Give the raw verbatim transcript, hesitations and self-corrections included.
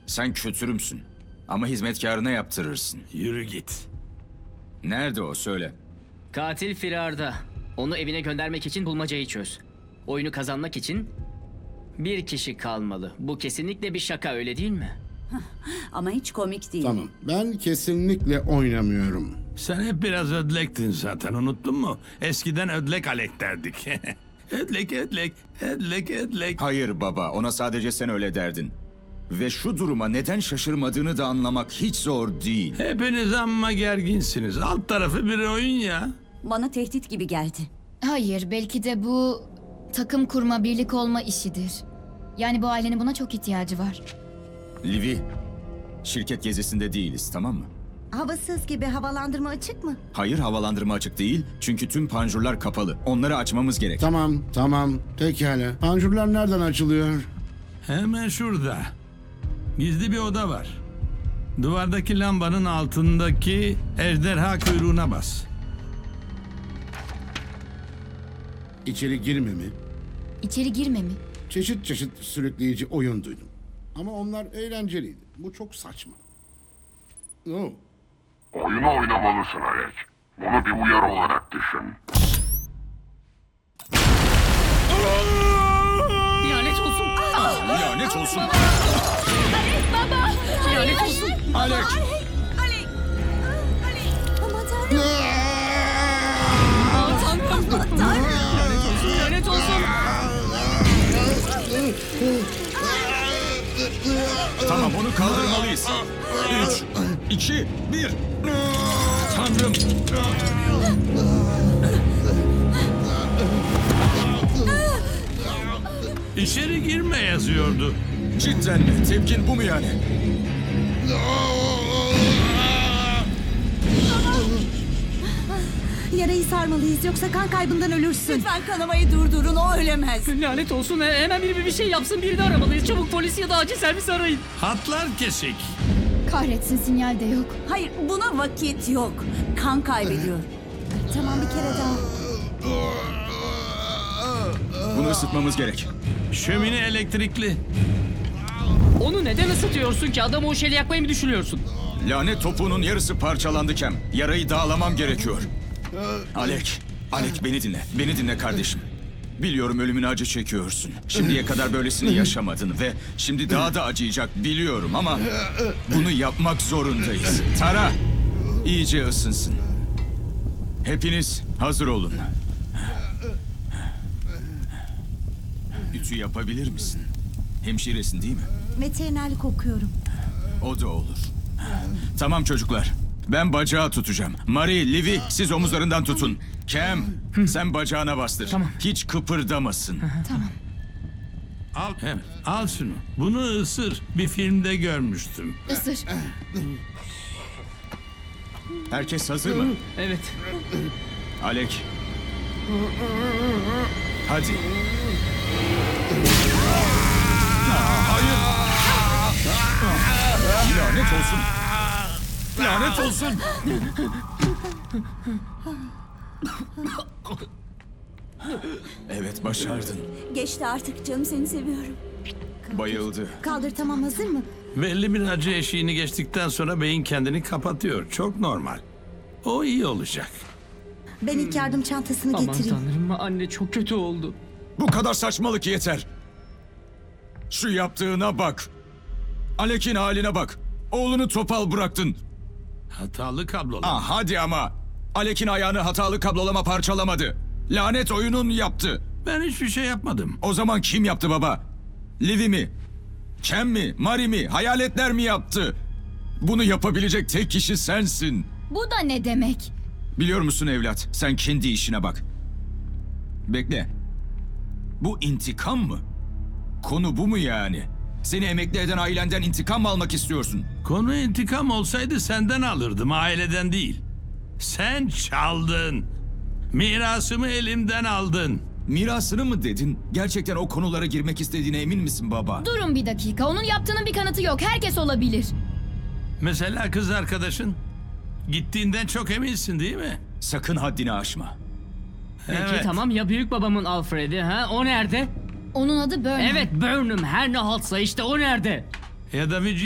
Sen kötürümsün. Ama hizmetkarına yaptırırsın. Yürü git. Nerede o söyle. Katil firarda. Onu evine göndermek için bulmacayı çöz. Oyunu kazanmak için bir kişi kalmalı. Bu kesinlikle bir şaka, öyle değil mi? Ama hiç komik değil. Tamam. Ben kesinlikle oynamıyorum. Sen hep biraz ödlektin zaten, unuttun mu? Eskiden ödlek Alek derdik. ödlek ödlek, ödlek ödlek. Hayır baba, ona sadece sen öyle derdin. Ve şu duruma neden şaşırmadığını da anlamak hiç zor değil. Hepiniz amma gerginsiniz. Alt tarafı bir oyun ya. Bana tehdit gibi geldi. Hayır, belki de bu takım kurma, birlik olma işidir. Yani bu ailenin buna çok ihtiyacı var. Livi, şirket gezisinde değiliz, tamam mı? Havasız gibi, havalandırma açık mı? Hayır, havalandırma açık değil. Çünkü tüm panjurlar kapalı. Onları açmamız gerek. Tamam, tamam. Pekala. Panjurlar nereden açılıyor? Hemen şurada. Gizli bir oda var. Duvardaki lambanın altındaki ejderha kuyruğuna bas. İçeri girme mi? İçeri girme mi? Çeşit çeşit sürükleyici oyun duydum. Ama onlar eğlenceliydi. Bu çok saçma. Oh. Oyunu oynamalısın Alek. Bunu bir uyarı olarak düşün. Lanet olsun. Lanet olsun. Baba! Lanet olsun. Alek! Aman tanrım. Aa, Tanrım. Lanet olsun. Lanet olsun. Tamam, onu kaldırmalıyız. Üç, iki, bir. Tanrım. İçeri girme yazıyordu. Cidden mi? Tepkin bu mu yani? Yarayı sarmalıyız, yoksa kan kaybından ölürsün. Lütfen kanamayı durdurun, o ölemez. Lanet olsun. He- Hemen biri bir şey yapsın. Birini aramalıyız. Çabuk polisi ya da acil servis arayın. Hatlar kesik. Kahretsin, sinyal de yok. Hayır, buna vakit yok. Kan kaybediyor. Tamam, bir kere daha. Bunu ısıtmamız gerek. Şömine elektrikli. Onu neden ısıtıyorsun ki? Adamı o şeyle yakmayı mı düşünüyorsun? Lanet topuğunun yarısı parçalandı Kem. Yarayı dağlamam gerekiyor. Alek, Alek beni dinle. Beni dinle kardeşim. Biliyorum ölümüne acı çekiyorsun. Şimdiye kadar böylesini yaşamadın ve şimdi daha da acıyacak biliyorum ama bunu yapmak zorundayız. Tara, iyice ısınsın. Hepiniz hazır olun. Ütü yapabilir misin? Hemşiresin değil mi? Veterinerlik okuyorum. O da olur. Tamam çocuklar. Ben bacağı tutacağım. Marie, Livi siz omuzlarından tutun. Cam, sen bacağına bastır. Tamam. Hiç kıpırdamasın. Al, evet, al şunu. Bunu ısır. Bir filmde görmüştüm. Isır. Herkes hazır mı? Evet. Alek. Hadi. Aa, hayır. Lanet olsun. Lanet olsun. Evet, başardın. Geçti artık canım, seni seviyorum. Bayıldı. Kaldır, tamam, hazır mı? Belli bir acı eşiğini geçtikten sonra beyin kendini kapatıyor. Çok normal. O iyi olacak. Ben ilk yardım çantasını Aman getireyim. tanrım, anne çok kötü oldu. Bu kadar saçmalık yeter. Şu yaptığına bak. Alek'in haline bak. Oğlunu topal bıraktın. Hatalı kablolar. Ah hadi ama. Alek'in ayağını hatalı kablolama parçalamadı. Lanet oyunun yaptı. Ben hiçbir şey yapmadım. O zaman kim yaptı baba? Livi mi? Cam mi? Mari mi? Hayaletler mi yaptı? Bunu yapabilecek tek kişi sensin. Bu da ne demek? Biliyor musun evlat? Sen kendi işine bak. Bekle. Bu intikam mı? Konu bu mu yani? Seni emekli eden ailenden intikam mı almak istiyorsun? Konu intikam olsaydı senden alırdım, aileden değil. Sen çaldın. Mirasımı elimden aldın. Mirasını mı dedin? Gerçekten o konulara girmek istediğine emin misin baba? Durun bir dakika. Onun yaptığının bir kanıtı yok. Herkes olabilir. Mesela kız arkadaşın. Gittiğinden çok eminsin değil mi? Sakın haddini aşma. Peki Evet. tamam, ya büyük babamın Alfred'i, ha? O nerede? Onun adı Burnham. Evet, Burnham. Her ne haltsa işte o nerede? Ya da bir